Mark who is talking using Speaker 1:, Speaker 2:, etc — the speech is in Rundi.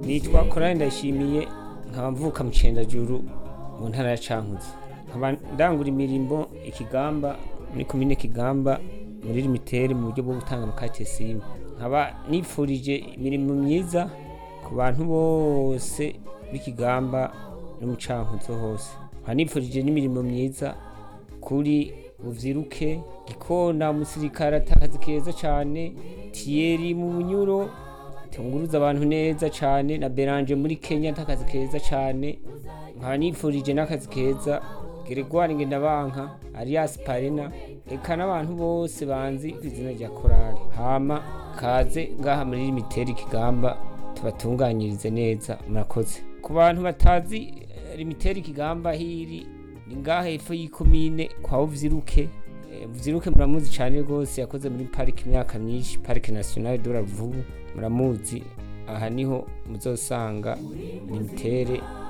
Speaker 1: Nitwa Korali Ndayishimiye nkaba mvuka mu Cendajuru mu ntara ya Cankuzo. Nkaba ndangura imirimo ikigamba muri komine Kigamba muri limitere mu buryo bwo gutanga amakate simu. Nkaba nipfurije imirimo myiza ku bantu bose b'Ikigamba no mu Cankuzo hose. Nkaba nipfurije n'imirimo myiza kuri Buvyiruke, Gikona umusirikare atakazi keza cane, Thierry mu Bunyuro tunguruza abantu neza cane, na Beranje muri Kenya atakazi keza cane. Nkaba nipfurije n'akazi keza Gregoire Ngendabanka, Arias Parena, eka n'abantu bose banzi kw'izina rya Korali. Hama kaze ngaha muri limitere Kigamba tubatunganyirize neza, murakoze. Ku bantu batazi limitere Kigamba hiri ni ngaha hepfo y'ikomine kwa Buvyiruke. Buvyiruke muramuzi cane gose, yakoze muri parike imyaka myinshi, Parike Nationale de la Ruvubu muramuzi. Aha niho muzosanga limitere